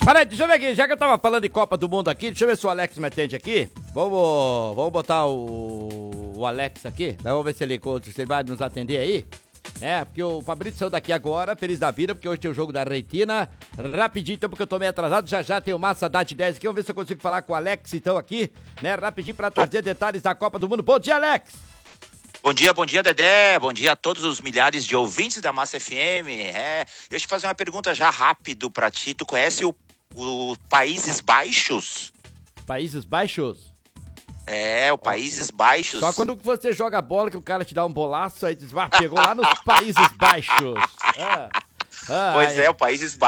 Peraí, deixa eu ver aqui, já que eu tava falando de Copa do Mundo aqui, deixa eu ver se o Alex me atende aqui. Vamos botar o Alex aqui, vamos ver se ele vai nos atender aí. Porque o Fabrício saiu daqui agora, feliz da vida, porque hoje tem o jogo da Argentina. Rapidinho, então, porque eu tô meio atrasado, já tem o Massa Date 10 aqui, vamos ver se eu consigo falar com o Alex, então, aqui, né, rapidinho pra trazer detalhes da Copa do Mundo. Bom dia, Alex! Bom dia, Dedé. Bom dia a todos os milhares de ouvintes da Massa FM. Deixa eu te fazer uma pergunta já rápido pra ti. Tu conhece o Países Baixos? Países Baixos? O Países Baixos. Só quando você joga bola que o cara te dá um bolaço, aí diz, pegou lá nos Países Baixos. Pois o Países Baixos.